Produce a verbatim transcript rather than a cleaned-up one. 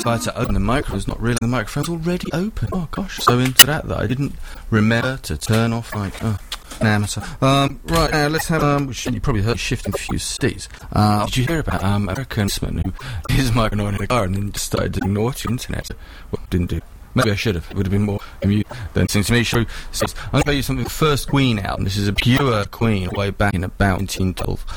decided to open the microphone. It's not really the microphone's already open. Oh gosh, so into that that I didn't remember to turn off. Like, oh, nah, myself. Um, right now, let's have. Um, which you probably heard shifting fuse seats. Uh, did you hear about um, an American policeman who his microphone in a car and then just started doing naughty internet? Well, didn't do. Maybe I should have. It would have been more amusing than seems to me. Show says, I'm going to tell you something. The first Queen album. This is a pure Queen way back in about nineteen twelve.